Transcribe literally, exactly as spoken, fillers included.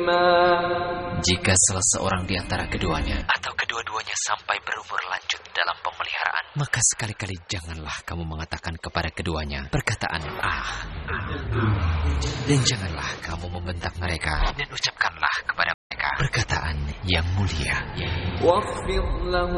Jika salah seorang di antara keduanya atau kedua-duanya sampai berumur lanjut dalam pemeliharaan, maka sekali-kali janganlah kamu mengatakan kepada keduanya perkataan ah, dan janganlah kamu membentak mereka, dan ucapkanlah kepada mereka perkataan yang mulia.